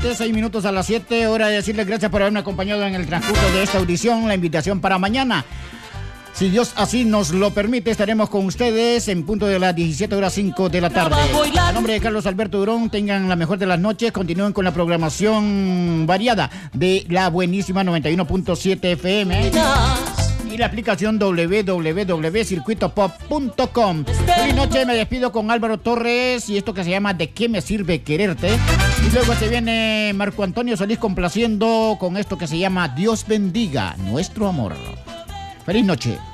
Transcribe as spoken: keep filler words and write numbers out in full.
siete, seis minutos a las siete. Hora de decirles gracias por haberme acompañado en el transcurso de esta audición. La invitación para mañana, si Dios así nos lo permite, estaremos con ustedes en punto de las diecisiete horas cinco de la tarde. A nombre de Carlos Alberto Durón, tengan la mejor de las noches. Continúen con la programación variada de la buenísima noventa y uno punto siete F M y la aplicación doble u doble u doble u punto circuito pop punto com. Feliz noche, me despido con Álvaro Torres y esto que se llama ¿De qué me sirve quererte? Y luego se viene Marco Antonio Solís complaciendo con esto que se llama Dios bendiga nuestro amor. Feliz noche.